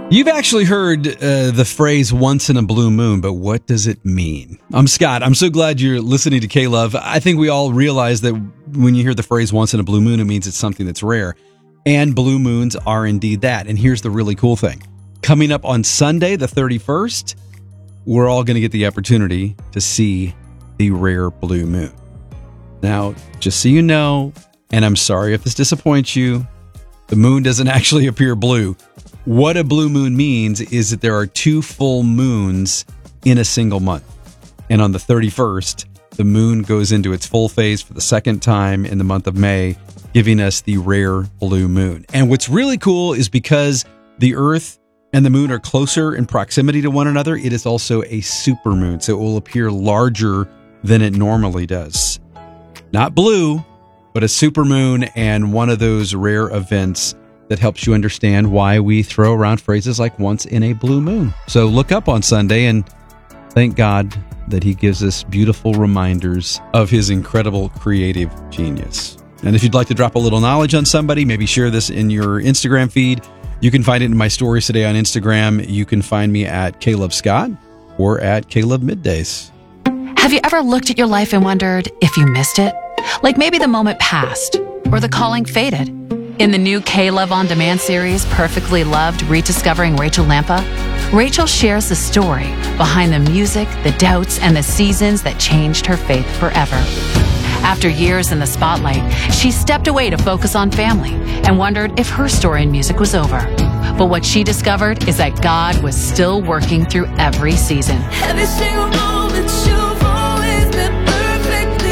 You've actually heard the phrase once in a blue moon, but what does it mean? I'm Scott. I'm so glad you're listening to K-Love. I think we all realize that when you hear the phrase once in a blue moon, it means it's something that's rare. And blue moons are indeed that. And here's the really cool thing. Coming up on Sunday, the 31st, we're all going to get the opportunity to see the rare blue moon. Now, just so you know, and I'm sorry if this disappoints you, the moon doesn't actually appear blue. What a blue moon means is that there are 2 full moons in a single month. And on the 31st, the moon goes into its full phase for the second time in the month of May, giving us the rare blue moon. And what's really cool is because the Earth and the moon are closer in proximity to one another, it is also a supermoon, so it will appear larger than it normally does. Not blue, but a supermoon, and one of those rare events that helps you understand why we throw around phrases like once in a blue moon. So look up on Sunday and thank God that he gives us beautiful reminders of his incredible creative genius. And if you'd like to drop a little knowledge on somebody, maybe share this in your Instagram feed. You can find it in my stories today on Instagram. You can find me at Caleb Scott or at Caleb Middays. Have you ever looked at your life and wondered if you missed it? Like maybe the moment passed or the calling faded. In the new K-Love On Demand series, Perfectly Loved, Rediscovering Rachel Lampa, Rachel shares the story behind the music, the doubts, and the seasons that changed her faith forever. After years in the spotlight, she stepped away to focus on family and wondered if her story in music was over. But what she discovered is that God was still working through every season. Every single moment you've always been perfectly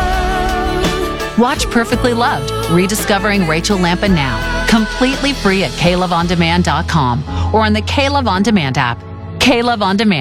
loved. Watch Perfectly Loved, Rediscovering Rachel Lampa now, completely free at KLoveOnDemand.com or on the K-Love On Demand app. K-Love On Demand.